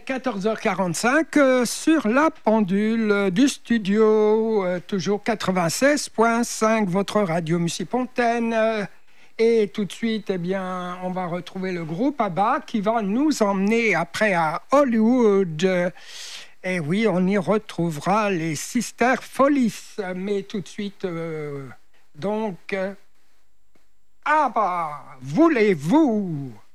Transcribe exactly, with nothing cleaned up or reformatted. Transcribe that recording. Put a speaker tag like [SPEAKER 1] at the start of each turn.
[SPEAKER 1] quatorze heures quarante-cinq euh, sur la pendule euh, du studio, euh, toujours quatre-vingt-seize virgule cinq, votre radio Mussy-Pontaine. Euh, et tout de suite, eh bien, on va retrouver le groupe ABBA qui va nous emmener après à Hollywood. Euh, et oui, on y retrouvera les Sister Follies. Mais tout de suite, euh, donc, euh, ABBA, voulez-vous?